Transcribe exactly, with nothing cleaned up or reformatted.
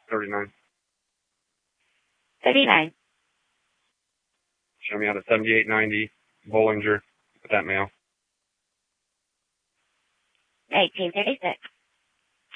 thirty-nine. thirty-nine. Show me out of seventy-eight ninety Bollinger with that mail. nineteen thirty-six.